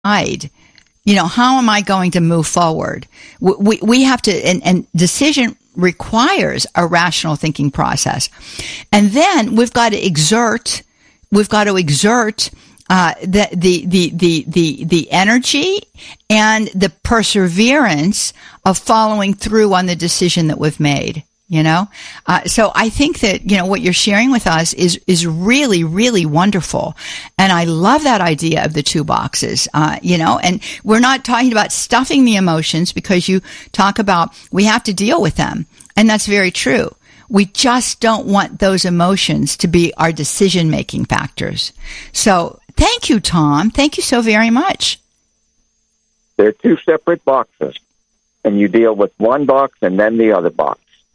how am I going to move forward? We have to, and decision requires a rational thinking process. And then we've got to exert the energy and the perseverance of following through on the decision that we've made. So I think that, what you're sharing with us is really, really wonderful. And I love that idea of the 2 boxes, and we're not talking about stuffing the emotions, because you talk about we have to deal with them. And that's very true. We just don't want those emotions to be our decision-making factors. So thank you, Tom. Thank you so very much. They're 2 separate boxes, and you deal with one box and then the other box.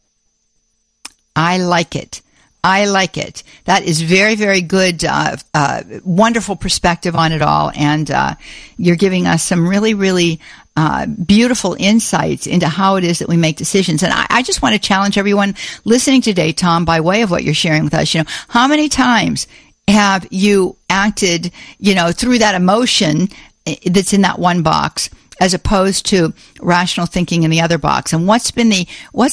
I like it. That is very, very good, wonderful perspective on it all. And you're giving us some really, really beautiful insights into how it is that we make decisions. And I just want to challenge everyone listening today, Tom, by way of what you're sharing with us. How many times have you acted, through that emotion that's in that one box, as opposed to rational thinking in the other box? And what's been the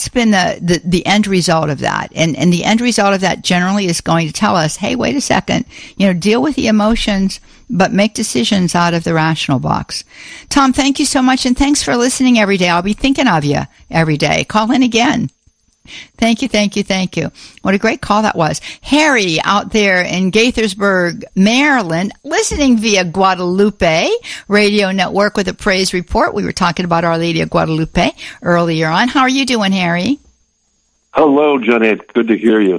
end result of that? And the end result of that generally is going to tell us, hey, wait a second, deal with the emotions, but make decisions out of the rational box. Tom, thank you so much, and thanks for listening every day. I'll be thinking of you every day. Call in again. Thank you. What a great call that was. Harry out there in Gaithersburg, Maryland, listening via Guadalupe Radio Network with a praise report. We were talking about Our Lady of Guadalupe earlier on. How are you doing, Harry? Hello, Jeanette. Good to hear you.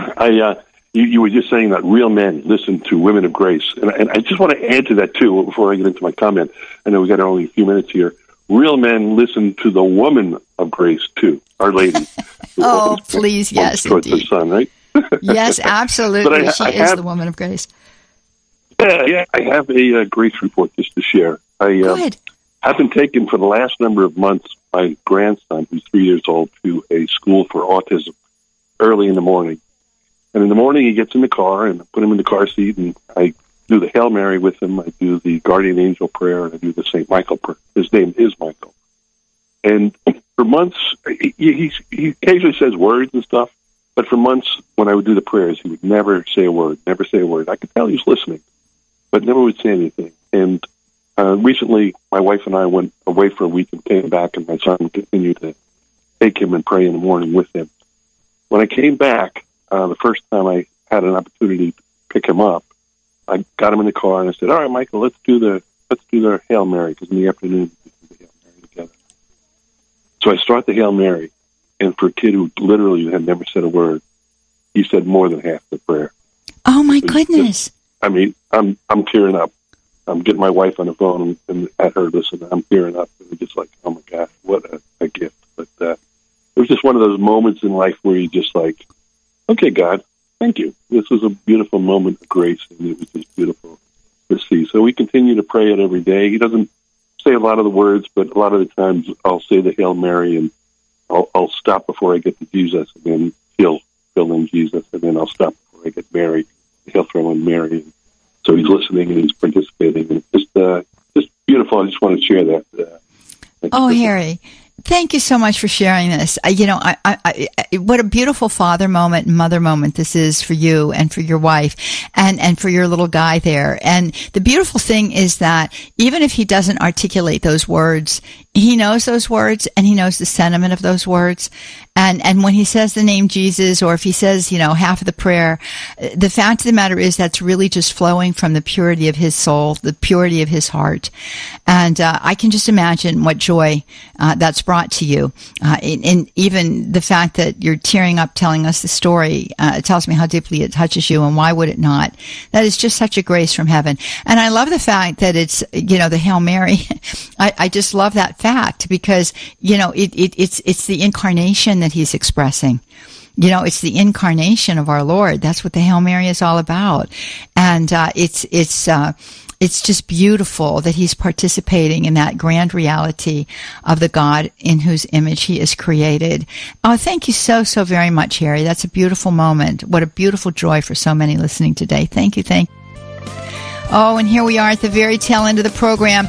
You were just saying that real men listen to women of grace. And I just want to add to that, too, before I get into my comment. I know we got only a few minutes here. Real men listen to the woman of grace, too, Our Lady. Oh, please, yes, towards indeed. The sun, right? Yes, absolutely. She is the woman of grace. Yeah, I have a grace report just to share. Good. I've been taking for the last number of months my grandson, who's 3 years old, to a school for autism early in the morning. And in the morning, he gets in the car, and I put him in the car seat, and I do the Hail Mary with him. I do the Guardian Angel prayer, and I do the St. Michael prayer. His name is Michael. And for months, he occasionally says words and stuff, but for months, when I would do the prayers, he would never say a word. I could tell he was listening, but never would say anything. And recently, my wife and I went away for a week and came back, and my son continued to take him and pray in the morning with him. When I came back, the first time I had an opportunity to pick him up, I got him in the car and I said, "All right, Michael, let's do the Hail Mary, because in the afternoon we do the Hail Mary together." So I start the Hail Mary, and for a kid who literally had never said a word, he said more than half the prayer. Oh my goodness! I'm tearing up. I'm getting my wife on the phone and at her listen. I'm tearing up. And we're just like, oh my gosh, what a gift! But it was just one of those moments in life where you just like, okay, God, thank you. This was a beautiful moment of grace, and it was just beautiful to see. So we continue to pray it every day. He doesn't say a lot of the words, but a lot of the times I'll say the Hail Mary, and I'll stop before I get to Jesus, and then he'll fill in Jesus, and then I'll stop before I get Mary. He'll throw in Mary. So he's listening and he's participating. And it's just beautiful. I just want to share that. Harry, thank you so much for sharing this. What a beautiful father moment and mother moment this is for you and for your wife and for your little guy there. And the beautiful thing is that even if he doesn't articulate those words, he knows those words and he knows the sentiment of those words. And when he says the name Jesus, or if he says, half of the prayer, the fact of the matter is that's really just flowing from the purity of his soul, the purity of his heart. And I can just imagine what joy that's brought to you. And even the fact that you're tearing up telling us the story tells me how deeply it touches you, and why would it not? That is just such a grace from heaven. And I love the fact that it's, the Hail Mary. I just love that fact, because, it's the incarnation that he's expressing. It's the incarnation of our Lord. That's what the Hail Mary is all about. And it's just beautiful that he's participating in that grand reality of the God in whose image he is created. Oh, thank you so, so very much, Harry. That's a beautiful moment. What a beautiful joy for so many listening today. Thank you. Oh, and here we are at the very tail end of the program.